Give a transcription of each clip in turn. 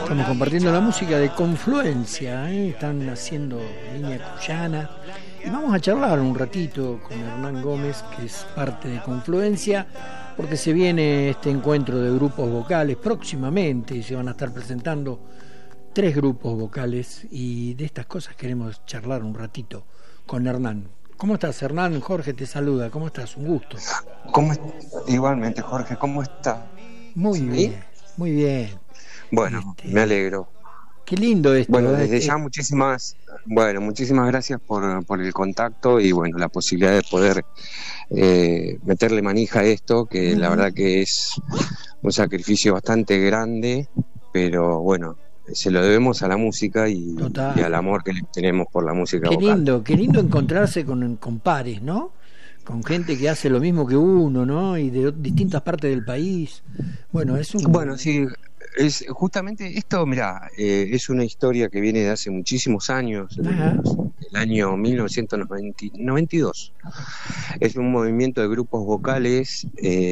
Estamos compartiendo la música de Confluencia, están haciendo línea cuyana y vamos a charlar un ratito con Hernán Gómez, que es parte de Confluencia, porque se viene este encuentro de grupos vocales próximamente y se van a estar presentando 3 grupos vocales y de estas cosas queremos charlar un ratito con Hernán. ¿Cómo estás, Hernán? Jorge te saluda. ¿Cómo estás? Un gusto. Igualmente, Jorge, ¿cómo está? Muy ¿Sí? bien, muy bien. Bueno, me alegro. Qué lindo esto. Bueno, desde ya muchísimas gracias por el contacto y bueno, la posibilidad de poder meterle manija a esto, que la verdad que es un sacrificio bastante grande, pero bueno, se lo debemos a la música y al amor que le tenemos por la música vocal. Qué lindo encontrarse con pares, ¿no? Con gente que hace lo mismo que uno, ¿no? Y de distintas partes del país. Bueno, sí, es justamente esto, mirá, es una historia que viene de hace muchísimos años, el año 1992. Es un movimiento de grupos vocales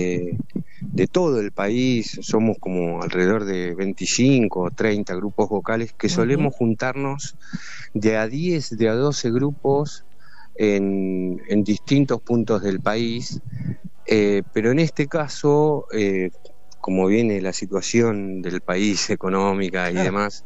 de todo el país. Somos como alrededor de 25 o 30 grupos vocales que solemos juntarnos de a 10, de a 12 grupos en distintos puntos del país, pero en este caso, como viene la situación del país económica y demás,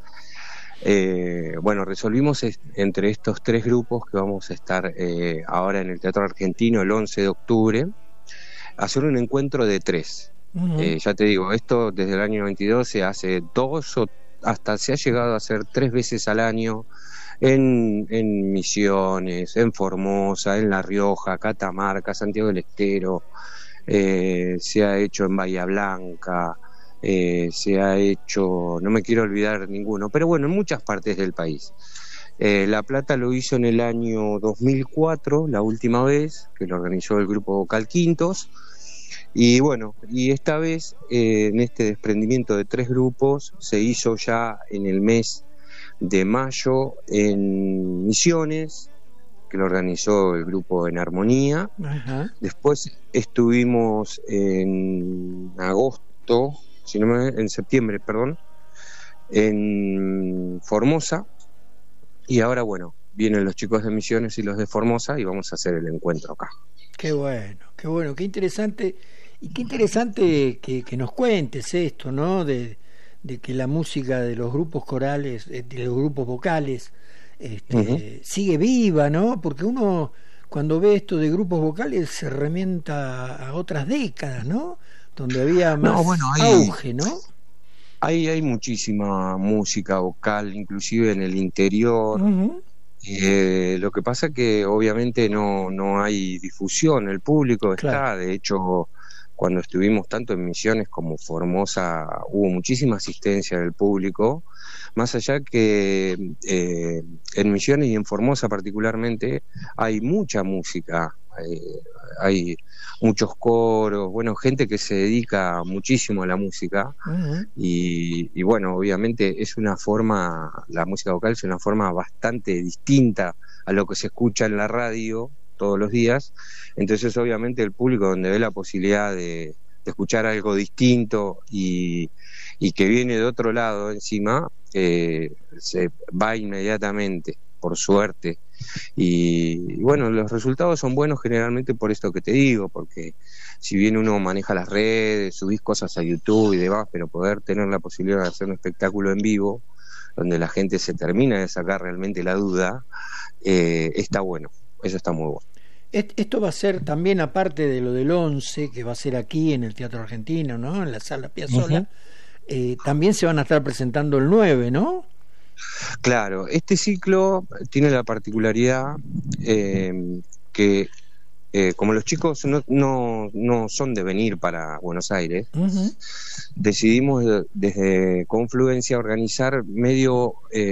bueno, resolvimos entre estos 3 grupos que vamos a estar ahora en el Teatro Argentino el 11 de octubre, hacer un encuentro de 3. Ya te digo, esto desde el año 92 se hace 2 o hasta se ha llegado a hacer 3 veces al año en Misiones, en Formosa, en La Rioja, Catamarca, Santiago del Estero, se ha hecho en Bahía Blanca, se ha hecho, no me quiero olvidar ninguno, pero bueno, en muchas partes del país. La Plata lo hizo en el año 2004, la última vez, que lo organizó el grupo vocal Quintos, y bueno, y esta vez en este desprendimiento de 3 grupos se hizo ya en el mes de mayo en Misiones, que lo organizó el grupo En Armonía. Después estuvimos en septiembre, en Formosa, y ahora bueno, vienen los chicos de Misiones y los de Formosa y vamos a hacer el encuentro acá. Qué bueno, qué interesante, y qué interesante que nos cuentes esto, ¿no? De que la música de los grupos corales, de los grupos vocales, sigue viva, ¿no? Porque uno cuando ve esto de grupos vocales se remienta a otras décadas, ¿no? Donde había más auge, ¿no? Hay muchísima música vocal, inclusive en el interior. Lo que pasa que obviamente no hay difusión, el público está, de hecho, cuando estuvimos tanto en Misiones como Formosa hubo muchísima asistencia del público, más allá que en Misiones y en Formosa particularmente hay mucha música, hay muchos coros, bueno, gente que se dedica muchísimo a la música y bueno, obviamente es una forma, la música vocal es una forma bastante distinta a lo que se escucha en la radio todos los días, entonces obviamente el público donde ve la posibilidad de escuchar algo distinto y que viene de otro lado encima, se va inmediatamente, por suerte, y bueno, los resultados son buenos generalmente por esto que te digo, porque si bien uno maneja las redes, subís cosas a YouTube y demás, pero poder tener la posibilidad de hacer un espectáculo en vivo donde la gente se termina de sacar realmente la duda, está bueno. Eso está muy bueno. Esto va a ser también, aparte de lo del 11, que va a ser aquí en el Teatro Argentino, ¿no? En la Sala Piazzolla, también se van a estar presentando el 9, ¿no? Claro, este ciclo tiene la particularidad que como los chicos no son de venir para Buenos Aires, decidimos desde Confluencia organizar medio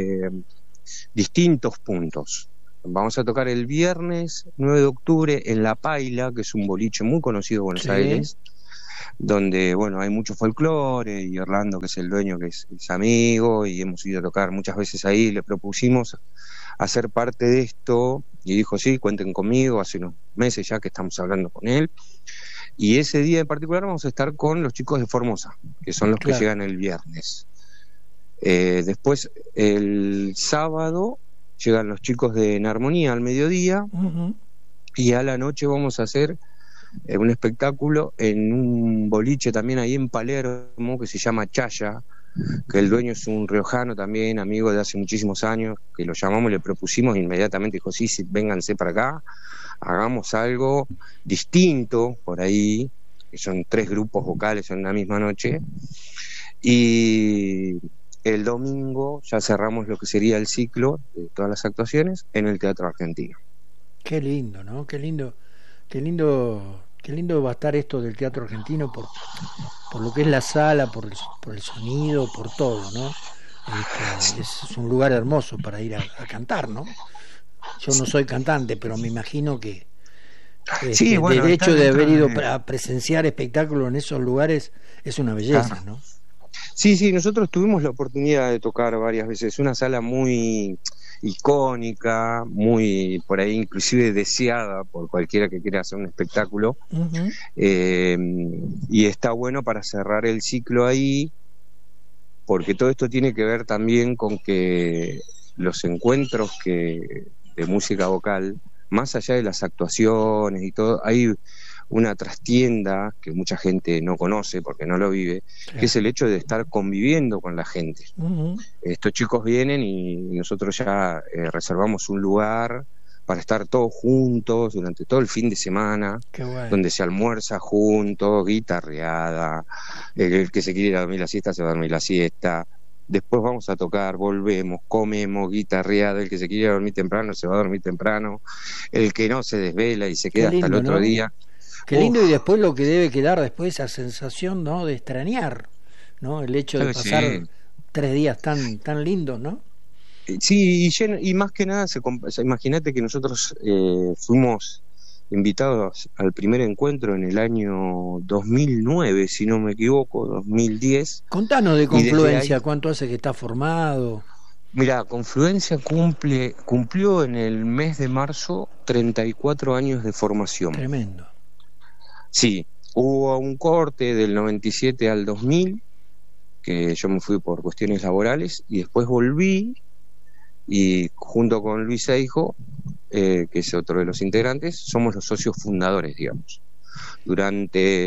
distintos puntos. Vamos a tocar el viernes 9 de octubre en La Paila, que es un boliche muy conocido de Buenos Aires, donde bueno, hay mucho folclore, y Orlando, que es el dueño, que es amigo, y hemos ido a tocar muchas veces ahí. Le propusimos hacer parte de esto y dijo sí, cuenten conmigo. Hace unos meses ya que estamos hablando con él, y ese día en particular vamos a estar con los chicos de Formosa, que son los que llegan el viernes. Después, el sábado, llegan los chicos de En Armonía al mediodía, y a la noche vamos a hacer un espectáculo en un boliche también ahí en Palermo, que se llama Chaya, que el dueño es un riojano también, amigo de hace muchísimos años, que lo llamamos, le propusimos, inmediatamente dijo, sí, vénganse para acá, hagamos algo distinto por ahí, que son 3 grupos vocales en una misma noche, y el domingo ya cerramos lo que sería el ciclo de todas las actuaciones en el Teatro Argentino. Qué lindo, ¿no? Qué lindo, qué lindo, qué lindo va a estar esto del Teatro Argentino por lo que es la sala, por el sonido, por todo, ¿no? Es un lugar hermoso para ir a cantar, ¿no? Yo no soy cantante, pero me imagino que sí, bueno, el hecho de haber ido a presenciar espectáculos en esos lugares es una belleza, ¿no? Sí, nosotros tuvimos la oportunidad de tocar varias veces, una sala muy icónica, muy por ahí inclusive deseada por cualquiera que quiera hacer un espectáculo, y está bueno para cerrar el ciclo ahí, porque todo esto tiene que ver también con que los encuentros de música vocal, más allá de las actuaciones y todo, hay una trastienda que mucha gente no conoce porque no lo vive, claro, que es el hecho de estar conviviendo con la gente. Estos chicos vienen y nosotros ya reservamos un lugar para estar todos juntos durante todo el fin de semana, bueno, donde se almuerza juntos, guitarreada, el que se quiere ir a dormir la siesta se va a dormir la siesta, después vamos a tocar, volvemos, comemos, guitarreada, el que se quiere ir a dormir temprano se va a dormir temprano, el que no se desvela y se queda lindo, hasta el otro, ¿no?, día. Qué lindo. Y después lo que debe quedar después, esa sensación, ¿no?, de extrañar, ¿no?, el hecho de pasar 3 días tan lindos, ¿no? Sí, y más que nada, imagínate que nosotros fuimos invitados al primer encuentro en el año 2009, si no me equivoco, 2010. Contanos de Confluencia, ¿cuánto hace que está formado? Mirá, Confluencia cumplió en el mes de marzo 34 años de formación. Tremendo. Sí, hubo un corte del 97 al 2000, que yo me fui por cuestiones laborales, y después volví, y junto con Luis Eijo, que es otro de los integrantes, somos los socios fundadores, digamos. Durante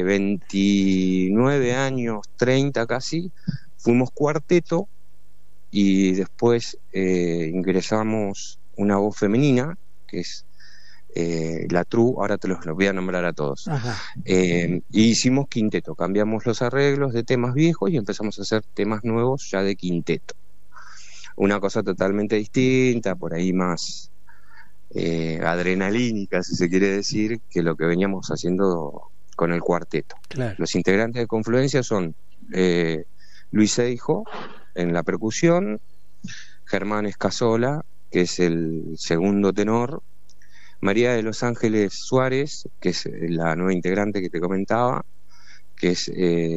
29 años, 30 casi, fuimos cuarteto, y después ingresamos una voz femenina, que es la True, ahora te los voy a nombrar a todos. Y hicimos quinteto, cambiamos los arreglos de temas viejos y empezamos a hacer temas nuevos ya de quinteto. Una cosa totalmente distinta, por ahí más adrenalínica, si se quiere decir, que lo que veníamos haciendo con el cuarteto. Claro. Los integrantes de Confluencia son Luis Eijo en la percusión, Germán Escasola, que es el segundo tenor, María de los Ángeles Suárez, que es la nueva integrante que te comentaba, que es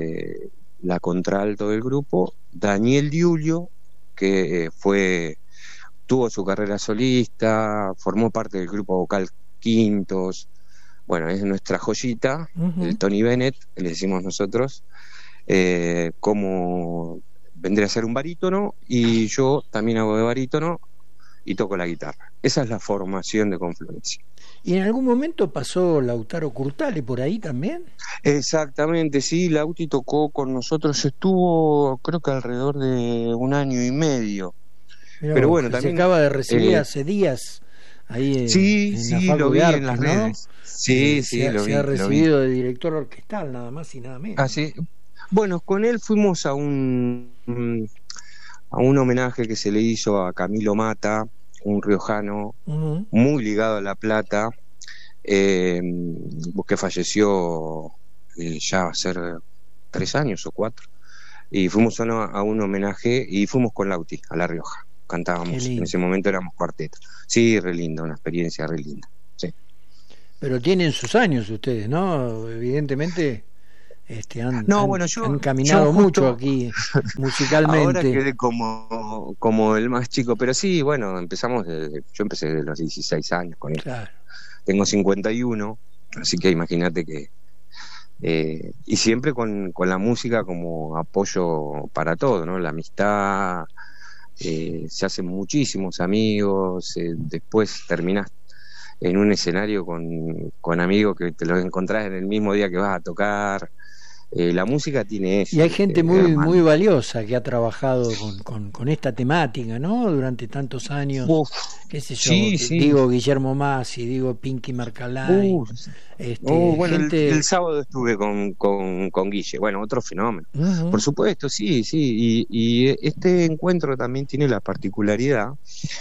la contralto del grupo, Daniel Diulio, que tuvo su carrera solista, formó parte del grupo vocal Quintos, bueno, es nuestra joyita, el Tony Bennett, le decimos nosotros, como vendría a ser un barítono, y yo también hago de barítono y toco la guitarra. Esa es la formación de Confluencia. ¿Y en algún momento pasó Lautaro Curtale por ahí también? Exactamente, sí, Lauti tocó con nosotros, estuvo creo que alrededor de 1 año y medio. Pero bueno, también se acaba de recibir hace días ahí en la lo vi Artes, en las ¿no? redes. Sí, lo vi. Se ha recibido de director orquestal, nada más y nada menos. Ah, sí. Bueno, con él fuimos a un homenaje que se le hizo a Camilo Mata, un riojano muy ligado a La Plata, que falleció ya va a ser 3 años o 4, y fuimos a un homenaje y fuimos con Lauti a La Rioja, cantábamos, en ese momento éramos cuarteto. Sí, re linda, una experiencia re linda, sí. Pero tienen sus años ustedes, ¿no? Evidentemente han caminado mucho aquí musicalmente. Ahora quedé como el más chico, pero sí, bueno, yo empecé desde los 16 años con él. Claro. Tengo 51, así que imagínate que Y siempre con la música como apoyo para todo, ¿no? La amistad, se hacen muchísimos amigos, después terminás en un escenario con amigos que te los encontrás en el mismo día que vas a tocar. La música tiene eso. Y hay gente muy hermano. muy valiosa que ha trabajado con esta temática, ¿no? Durante tantos años. Uf, Qué sé yo, sí, sí. digo Guillermo Masi, digo Pinky Marcalay, Bueno, gente... el sábado estuve con Guille, bueno, otro fenómeno. Uh-huh. Por supuesto, sí, sí. Y este encuentro también tiene la particularidad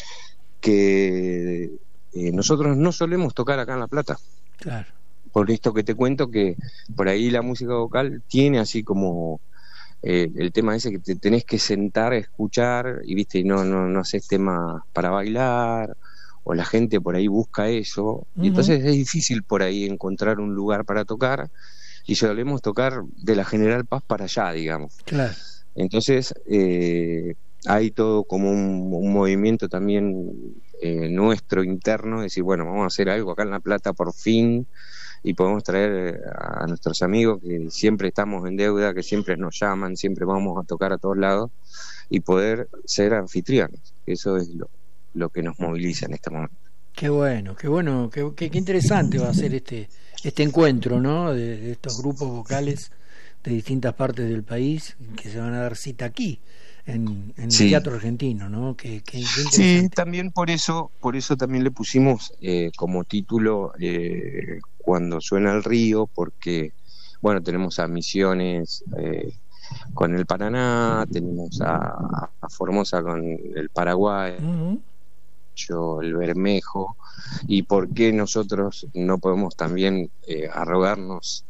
que nosotros no solemos tocar acá en La Plata. Claro. Por esto que te cuento, que por ahí la música vocal tiene así como el tema ese que te tenés que sentar a escuchar y viste, y no haces temas para bailar, o la gente por ahí busca eso, y entonces es difícil por ahí encontrar un lugar para tocar, y solemos tocar de la General Paz para allá, digamos. Claro. Entonces hay todo como un movimiento también nuestro interno, de decir, bueno, vamos a hacer algo acá en La Plata por fin, y podemos traer a nuestros amigos que siempre estamos en deuda, que siempre nos llaman, siempre vamos a tocar a todos lados, y poder ser anfitriones. Eso es lo que nos moviliza en este momento. Qué bueno, qué interesante va a ser este encuentro, ¿no? De estos grupos vocales de distintas partes del país que se van a dar cita aquí en el Teatro Argentino, ¿no? Qué interesante. Sí, también por eso también le pusimos como título Cuando suena el río, porque bueno, tenemos a Misiones con el Paraná, tenemos a Formosa con el Paraguay, el Bermejo, y por qué nosotros no podemos también arrogarnos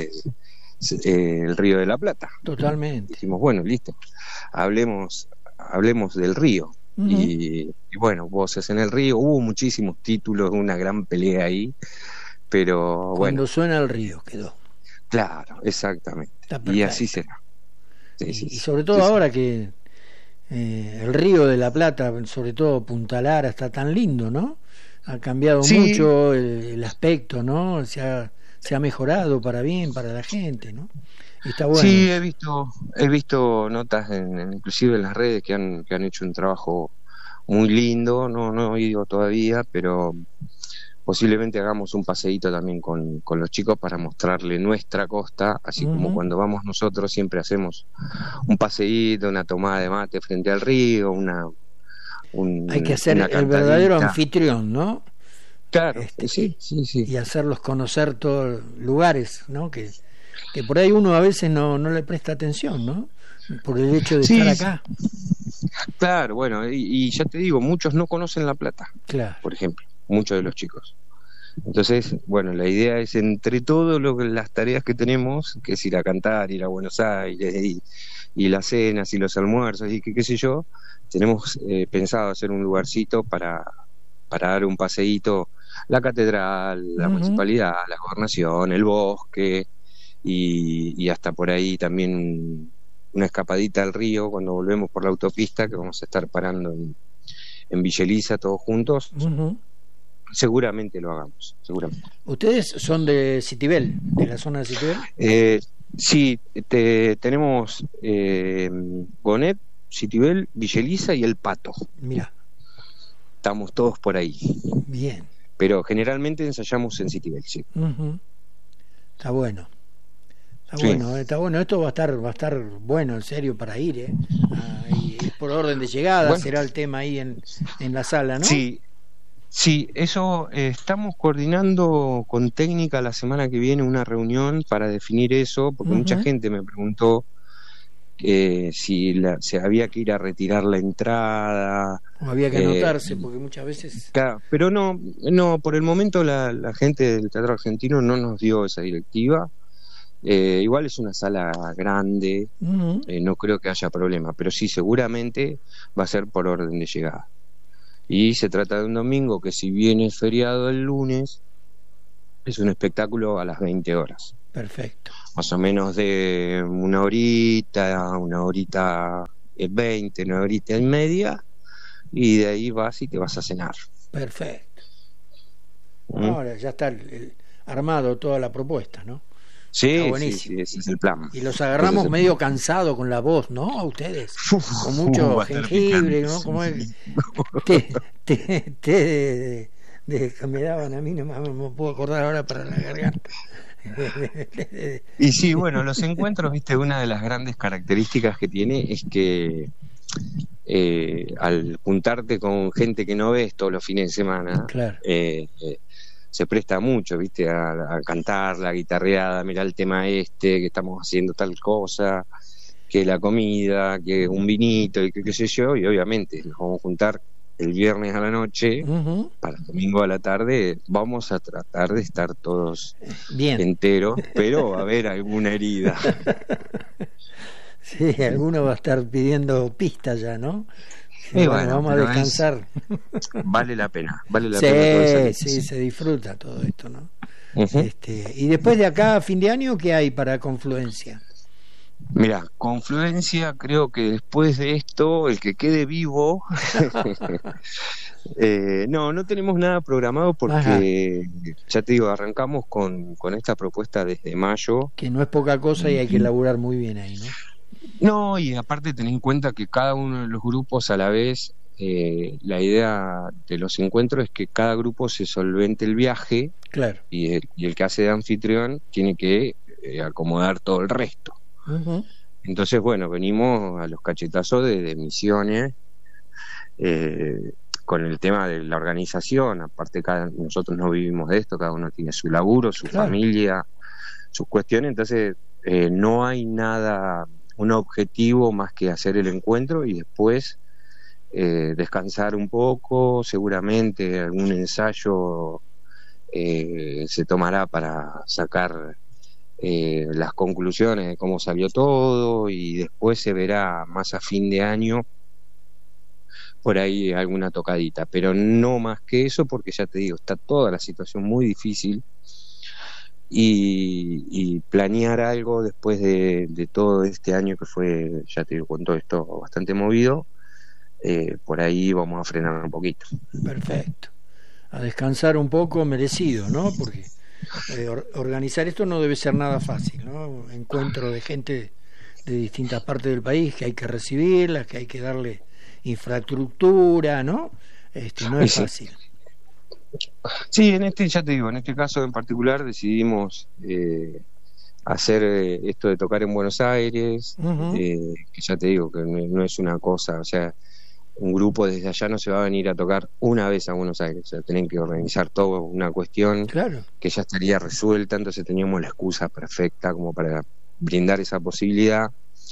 el Río de la Plata. Totalmente. Dijimos, bueno, listo, hablemos del río. Y bueno, Voces en el Río, hubo muchísimos títulos, una gran pelea ahí, pero Cuando suena el río quedó. Claro, exactamente. Y así será. Sí, y sobre todo ahora que el Río de la Plata, sobre todo Punta Lara, está tan lindo, ¿no? Ha cambiado mucho el aspecto, ¿no? Se ha mejorado para bien, para la gente, ¿no? Y está bueno. Sí, he visto notas inclusive en las redes que han hecho un trabajo muy lindo. No he ido todavía, pero posiblemente hagamos un paseíto también con los chicos para mostrarle nuestra costa, así como cuando vamos nosotros siempre hacemos un paseíto, una tomada de mate frente al río, hay que ser el verdadero anfitrión, ¿no? Claro, sí. Y hacerlos conocer todos lugares, ¿no? Que por ahí uno a veces no le presta atención, ¿no? Por el hecho de estar acá. Claro, bueno, y ya te digo, muchos no conocen La Plata, claro, por ejemplo, muchos de los chicos. Entonces, bueno, la idea es entre todo las tareas que tenemos, que es ir a cantar, ir a Buenos Aires, y las cenas y los almuerzos y qué sé yo, tenemos pensado hacer un lugarcito para dar un paseíto, la catedral, la municipalidad, la gobernación, el bosque, y hasta por ahí también una escapadita al río cuando volvemos por la autopista, que vamos a estar parando en Villa Elisa todos juntos. Seguramente lo hagamos, seguramente. ¿Ustedes son de Citibel, de la zona de Citibel? Sí, tenemos Gonet, Citibel, Villa Elisa y El Pato. Mira. Estamos todos por ahí. Bien. Pero generalmente ensayamos en Citibel, sí. Está bueno. Está bueno. Esto va a estar bueno, en serio, para ir, y por orden de llegada será el tema ahí en la sala, ¿no? Sí, eso estamos coordinando con técnica la semana que viene una reunión para definir eso, porque mucha gente me preguntó si se había que ir a retirar la entrada. O había que anotarse, porque muchas veces... Claro, pero no, por el momento la gente del Teatro Argentino no nos dio esa directiva. Igual es una sala grande, no creo que haya problema, pero sí, seguramente va a ser por orden de llegada. Y se trata de un domingo que, si bien es feriado el lunes, es un espectáculo a las 20 horas. Perfecto. Más o menos de una horita 20, una horita y media, y de ahí vas y te vas a cenar. Perfecto. Ahora ya está armado toda la propuesta, ¿no? Sí, buenísimo. sí, ese es el plan. Y los agarramos medio cansados con la voz, ¿no? A ustedes. Con mucho jengibre, ¿no? Como el té que me daban a mí, no me puedo acordar ahora para la garganta. Y sí, bueno, los encuentros, viste, una de las grandes características que tiene es que al juntarte con gente que no ves todos los fines de semana, claro. Se presta mucho, viste, a cantar, la guitarreada, mirar el tema que estamos haciendo tal cosa, que la comida, que un vinito y que qué sé yo, y obviamente nos vamos a juntar el viernes a la noche, para el domingo a la tarde, vamos a tratar de estar todos bien enteros, pero va a haber alguna herida. Sí, alguno va a estar pidiendo pistas ya, ¿no? Bueno, vamos a descansar. Vale la pena, sí, se disfruta todo esto, ¿no? Y después de acá a fin de año, ¿qué hay para Confluencia? Mira, Confluencia, creo que después de esto, el que quede vivo, no tenemos nada programado porque, ya te digo, arrancamos con esta propuesta desde mayo. Que no es poca cosa y hay que laburar muy bien ahí, ¿no? No, y aparte ten en cuenta que cada uno de los grupos a la vez, la idea de los encuentros es que cada grupo se solvente el viaje, claro. y el que hace de anfitrión tiene que acomodar todo el resto. Entonces, bueno, venimos a los cachetazos de Misiones, con el tema de la organización. Aparte, nosotros no vivimos de esto, cada uno tiene su laburo, su familia, sus cuestiones. Entonces, no hay nada, un objetivo más que hacer el encuentro y después descansar un poco. Seguramente algún ensayo se tomará para sacar las conclusiones de cómo salió todo, y después se verá más a fin de año por ahí alguna tocadita, pero no más que eso, porque ya te digo, está toda la situación muy difícil, y planear algo después de todo este año que fue, ya te digo, con todo esto bastante movido, por ahí vamos a frenar un poquito. Perfecto, a descansar un poco, merecido, ¿no? Porque organizar esto no debe ser nada fácil, ¿no? Encuentro de gente de distintas partes del país que hay que recibirlas, que hay que darle infraestructura, ¿no? No es fácil. Sí, ya te digo, en este caso en particular decidimos hacer esto de tocar en Buenos Aires, que ya te digo que no es una cosa, o sea, un grupo desde allá no se va a venir a tocar una vez a Buenos Aires, o sea, tienen que organizar todo, una cuestión que ya estaría resuelta. Entonces teníamos la excusa perfecta como para brindar esa posibilidad,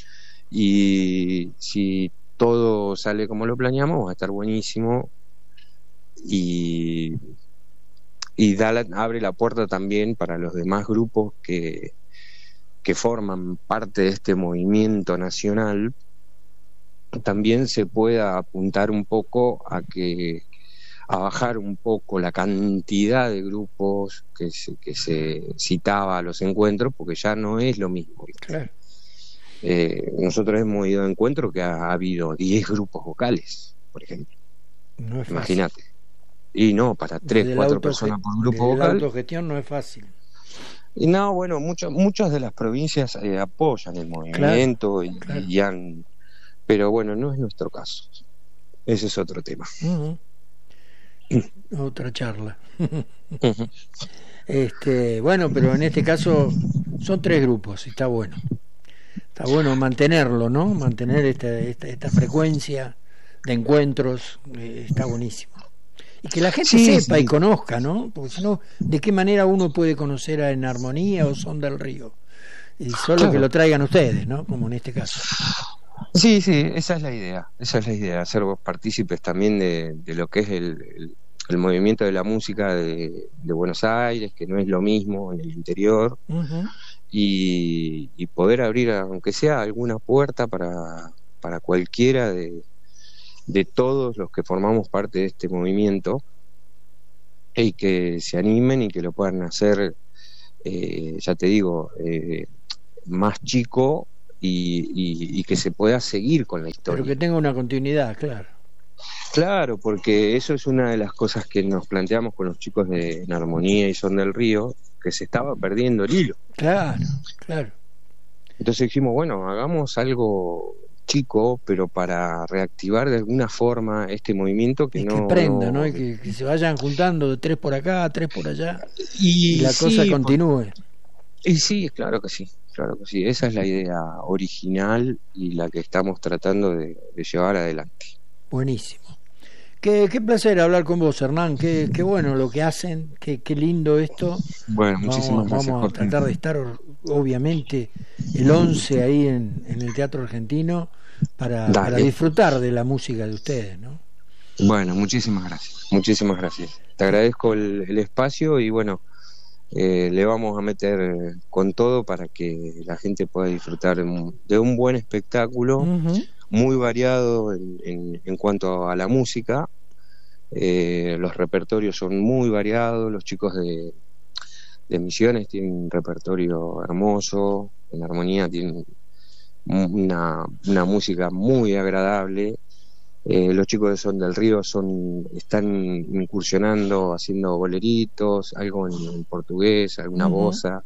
y si todo sale como lo planeamos va a estar buenísimo, y abre la puerta también para los demás grupos que forman parte de este movimiento nacional, también se pueda apuntar un poco a bajar un poco la cantidad de grupos que se citaba a los encuentros, porque ya no es lo mismo. Claro. Nosotros hemos ido a encuentros que ha habido 10 grupos vocales, por ejemplo. No es imagínate. Y no, para 3, 4 personas por grupo vocal. La autogestión no es fácil. Y no, bueno, muchas de las provincias apoyan el movimiento, claro. Pero bueno, no es nuestro caso. Ese es otro tema. Otra charla. Bueno, pero en este caso son 3 grupos, y está bueno. Está bueno mantenerlo, ¿no? Mantener esta frecuencia de encuentros, está buenísimo. Y que la gente sepa y conozca, ¿no? Porque si no, ¿de qué manera uno puede conocer a En Armonía o Son del Río? Y solo que lo traigan ustedes, ¿no? Como en este caso. Sí, esa es la idea, hacervos partícipes también de lo que es el movimiento de la música de Buenos Aires, que no es lo mismo en el interior, y poder abrir, aunque sea alguna puerta para cualquiera de todos los que formamos parte de este movimiento, y que se animen y que lo puedan hacer, ya te digo, más chico, y que se pueda seguir con la historia. Pero que tenga una continuidad, claro. Claro, porque eso es una de las cosas que nos planteamos con los chicos de En Armonía y Son del Río, que se estaba perdiendo el hilo. Claro, claro. Entonces dijimos, bueno, hagamos algo chico, pero para reactivar de alguna forma este movimiento que que prenda, ¿no? Y que se vayan juntando de 3 por acá, 3 por allá, y la cosa continúe. Y sí, claro que sí. Esa es la idea original y la que estamos tratando de llevar adelante. Buenísimo. Qué placer hablar con vos, Hernán. Qué bueno lo que hacen, qué lindo esto. Bueno, muchísimas gracias. Vamos a tratar de estar, obviamente, el 11 ahí en el Teatro Argentino para disfrutar de la música de ustedes, ¿no? Bueno, muchísimas gracias. Te agradezco el espacio y bueno, le vamos a meter con todo para que la gente pueda disfrutar de un buen espectáculo, muy variado en cuanto a la música. Los repertorios son muy variados. Los chicos de Misiones tienen un repertorio hermoso, en armonía tienen una música muy agradable. Los chicos de Son del Río están incursionando, haciendo boleritos, algo en portugués, alguna bossa.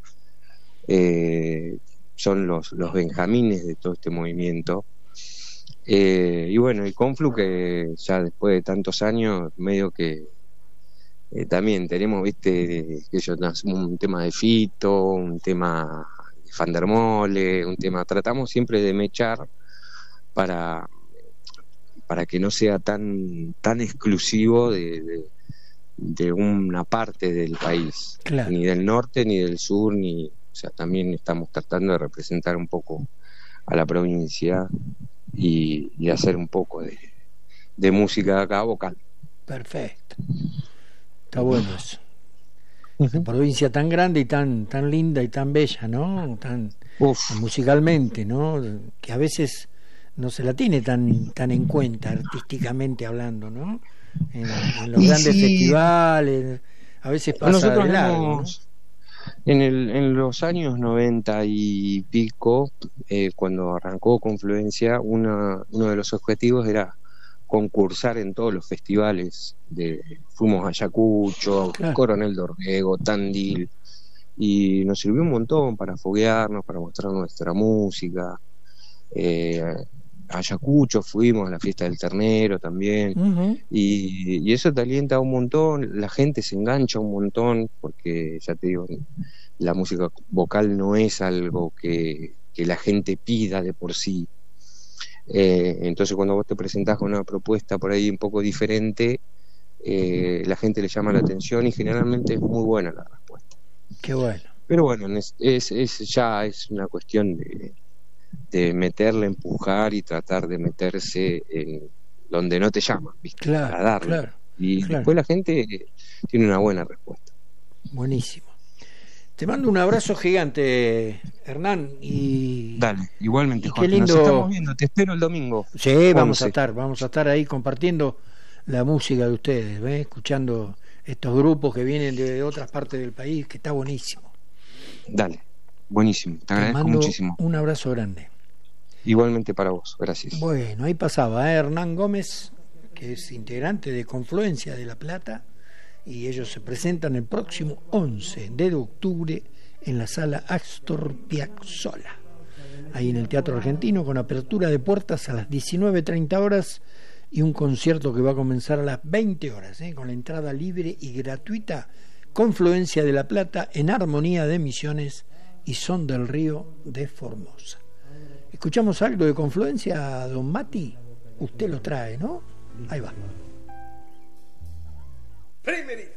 Son los benjamines de todo este movimiento. Y bueno, y Conflu, que ya después de tantos años, medio que también tenemos, un tema de Fito, un tema de Fandermole, tratamos siempre de mechar para que no sea tan exclusivo de una parte del país, claro. Ni del norte ni del sur, o sea, también estamos tratando de representar un poco a la provincia y hacer un poco de música acá vocal. Perfecto, está bueno eso. Una provincia tan grande y tan linda y tan bella, ¿no? Musicalmente, ¿no? Que a veces no se la tiene tan en cuenta artísticamente hablando, ¿no? En los grandes festivales a veces pasa de largo, ¿no? En los años 90 y pico, cuando arrancó Confluencia, uno de los objetivos era concursar en todos los festivales. Fuimos a Ayacucho, claro. Coronel Dorrego, Tandil, y nos sirvió un montón para foguearnos, para mostrar nuestra música. A Ayacucho fuimos a la fiesta del ternero también, y eso te alienta un montón, la gente se engancha un montón, porque ya te digo, la música vocal no es algo que la gente pida de por sí. Entonces cuando vos te presentás con una propuesta por ahí un poco diferente, la gente le llama la atención y generalmente es muy buena la respuesta. Qué bueno. Pero bueno, ya es una cuestión de meterle, empujar y tratar de meterse en donde no te llaman, ¿viste? Claro, para darle. Claro, y claro. Después la gente tiene una buena respuesta. Buenísimo. Te mando un abrazo gigante, Hernán, y dale, igualmente, Jorge. Qué lindo. Nos estamos viendo, te espero el domingo. Sí, vamos a estar ahí compartiendo la música de ustedes, ¿ves? Escuchando estos grupos que vienen de otras partes del país, que está buenísimo. Dale. Buenísimo, te agradezco muchísimo. Un abrazo grande. Igualmente para vos, gracias. Bueno, ahí pasaba Hernán Gómez, que es integrante de Confluencia de La Plata, y ellos se presentan el próximo 11 de octubre en la sala Astor Piazzolla, ahí en el Teatro Argentino, con apertura de puertas a las 19:30 horas y un concierto que va a comenzar a las 20 horas, con la entrada libre y gratuita. Confluencia de La Plata, en armonía de Misiones y Son del Río de Formosa. ¿Escuchamos algo de Confluencia, don Mati? Usted lo trae, ¿no? Ahí va.